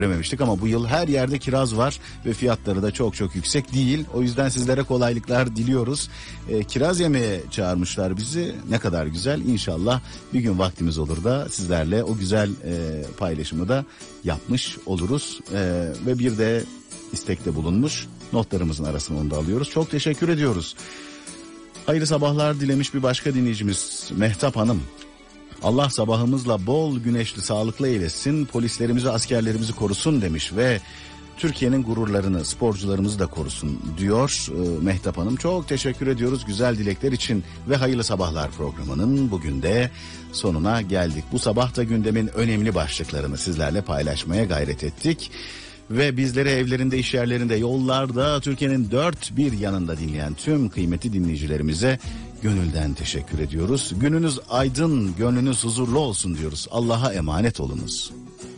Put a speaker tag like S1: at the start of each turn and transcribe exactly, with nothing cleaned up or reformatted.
S1: görememiştik ama bu yıl her yerde kiraz var ve fiyatları da çok çok yüksek değil. O yüzden sizlere kolaylıklar diliyoruz. E, kiraz yemeye çağırmışlar bizi. Ne kadar güzel. İnşallah bir gün vaktimiz olur da sizlerle o güzel e, paylaşımı da yapmış oluruz. E, ve bir de istekte bulunmuş. Notlarımızın arasına onu da alıyoruz. Çok teşekkür ediyoruz. Hayırlı sabahlar dilemiş bir başka dinleyicimiz Mehtap Hanım. Allah sabahımızla bol güneşli sağlıklı eylesin, polislerimizi askerlerimizi korusun demiş ve Türkiye'nin gururlarını, sporcularımızı da korusun diyor e, Mehtap Hanım. Çok teşekkür ediyoruz güzel dilekler için ve hayırlı sabahlar programının bugün de sonuna geldik. Bu sabah da gündemin önemli başlıklarını sizlerle paylaşmaya gayret ettik. Ve bizleri evlerinde, iş yerlerinde, yollarda, Türkiye'nin dört bir yanında dinleyen tüm kıymetli dinleyicilerimize gönülden teşekkür ediyoruz. Gününüz aydın, gönlünüz huzurlu olsun diyoruz. Allah'a emanet olunuz.